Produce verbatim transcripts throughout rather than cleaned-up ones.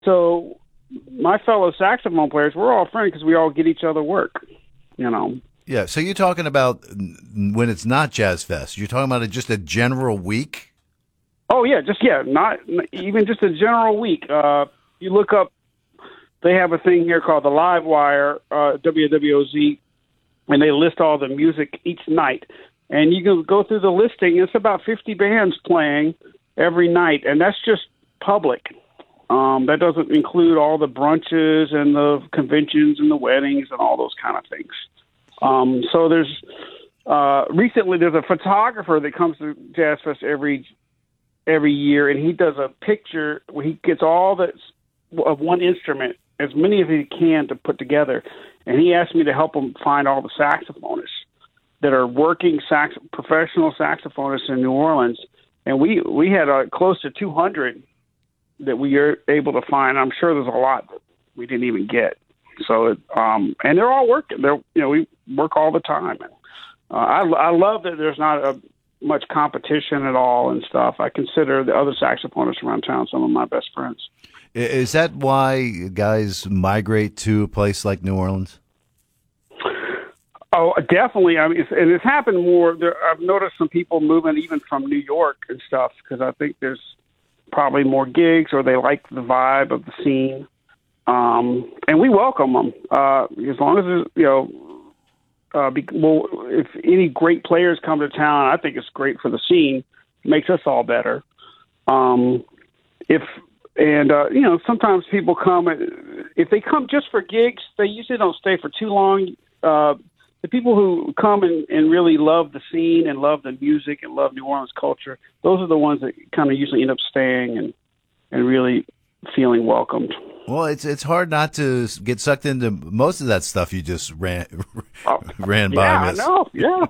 So my fellow saxophone players, we're all friends because we all get each other work, you know. Yeah, so you're talking about when it's not Jazz Fest. You're talking about just a general week? Oh, yeah, just, yeah, not even just a general week. Uh, you look up, they have a thing here called the Live Wire, uh, W W O Z, and they list all the music each night. And you can go through the listing. It's about fifty bands playing every night, and that's just public. Um, that doesn't include all the brunches and the conventions and the weddings and all those kind of things. Um, so there's uh, recently there's a photographer that comes to Jazz Fest every every year, and he does a picture where he gets all the of one instrument, as many as he can to put together, and he asked me to help him find all the saxophonists that are working sax professional saxophonists in New Orleans, and we we had uh, close to two hundred that we are able to find. I'm sure there's a lot that we didn't even get. So, um, and they're all working. They're, you know, we work all the time. And, uh, I, I love that there's not a, much competition at all and stuff. I consider the other saxophonists around town some of my best friends. Is that why guys migrate to a place like New Orleans? Oh, definitely. I mean, it's, and it's happened more. There, I've noticed some people moving even from New York and stuff because I think there's probably more gigs, or they like the vibe of the scene. Um, and we welcome them, uh, as long as, there's, you know, uh, be, well, if any great players come to town, I think it's great for the scene. It makes us all better. Um, if, and, uh, you know, sometimes people come, and if they come just for gigs, they usually don't stay for too long. Uh, the people who come and, and really love the scene and love the music and love New Orleans culture, those are the ones that kind of usually end up staying and, and really feeling welcomed. Well, it's it's hard not to get sucked into most of that stuff you just ran oh, ran by. Yeah, I know. Yeah.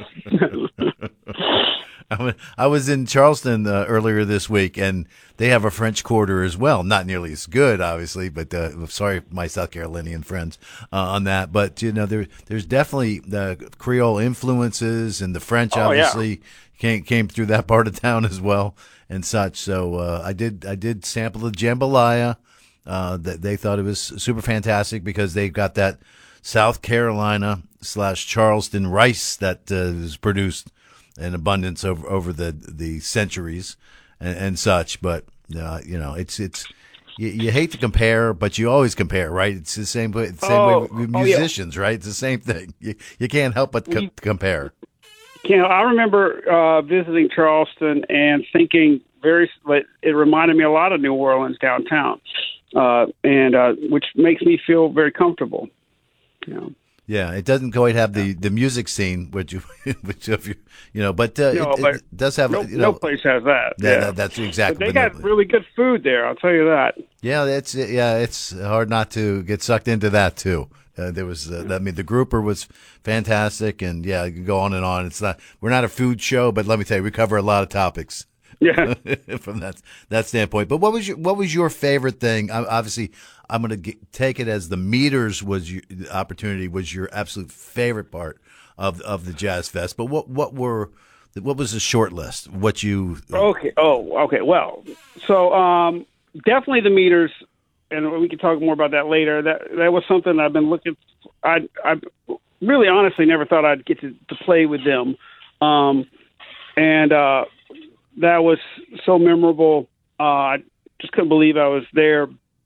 I, I was in Charleston uh, earlier this week, and they have a French Quarter as well. Not nearly as good, obviously, but uh, sorry, my South Carolinian friends uh, on that. But you know, there there's definitely the Creole influences, and the French oh, obviously yeah. came came through that part of town as well, and such. So uh, I did I did sample the jambalaya. Uh, that they thought it was super fantastic because they've got that South Carolina slash Charleston rice that uh, is produced in abundance over over the the centuries and, and such. But uh, you know, it's it's you, you hate to compare, but you always compare, right? It's the same way. The same oh, way with oh, musicians, yeah. right? It's the same thing. You you can't help but co- compare. You know, I remember uh, visiting Charleston and thinking very. It reminded me a lot of New Orleans downtown. Uh, and uh, which makes me feel very comfortable. You know. Yeah, it doesn't quite have the, the music scene, which you, which if you, you know, but, uh, no, it, but it does have. No, you know, no place has that. Yeah, yeah. that, that's exactly. But they got no, really good food there. I'll tell you that. Yeah, it's yeah, it's hard not to get sucked into that too. Uh, there was, uh, I mean, the grouper was fantastic, and yeah, you can go on and on. It's not, we're not a food show, but let me tell you, we cover a lot of topics. Yeah, from that that standpoint. But what was your what was your favorite thing? I, obviously, I'm going to take it as the meters was your the opportunity was your absolute favorite part of of the Jazz Fest. But what what were what was the short list? What you okay? Oh, okay. Well, so um, definitely the meters, and we can talk more about that later. That that was something I've been looking. I I really honestly never thought I'd get to, to play with them, um, and. Uh, That was so memorable. Uh, I just couldn't believe I was there.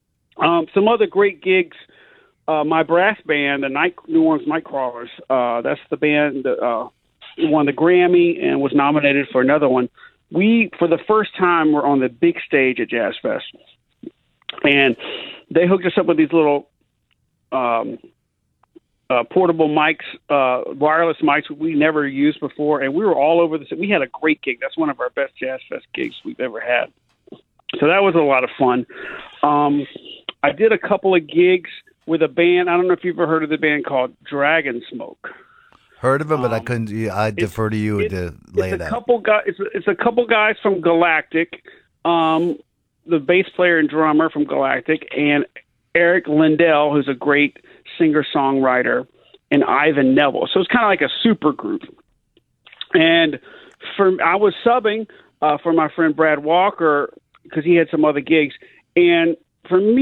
Um, some other great gigs. Uh, my brass band, the Night, New Orleans Nightcrawlers. Uh, that's the band that uh, won the Grammy and was nominated for another one. We, for the first time, were on the big stage at Jazz Fest, and they hooked us up with these little um, uh, portable mics, uh, wireless mics we never used before, and we were all over the. We had a great gig. That's one of our best Jazz Fest gigs we've ever had. So that was a lot of fun. Um, I did a couple of gigs with a band. I don't know if you've ever heard of the band called Dragon Smoke. Heard of it, but um, I couldn't. I defer to you to lay it's it a out. Couple guys, it's, a, it's a couple guys from Galactic, um, the bass player and drummer from Galactic, and Eric Lindell, who's a great singer-songwriter, and Ivan Neville. So it's kind of like a super group. And for I was subbing uh, for my friend Brad Walker because he had some other gigs. And for me.